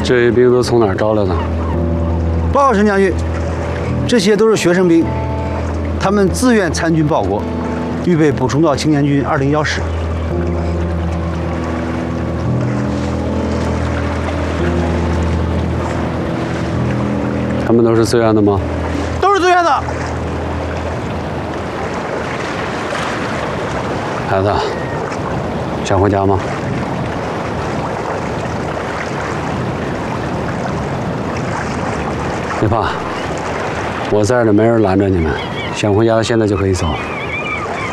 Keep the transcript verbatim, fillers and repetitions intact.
这些兵都从哪儿招来的？ 报告陈将军，这些都是学生兵，他们自愿参军报国，预备补充到青年军二零幺师。 他们都是自愿的吗？ 都是自愿的。 孩子，想回家吗？别怕，我在这，没人拦着你们。想回家，现在就可以走。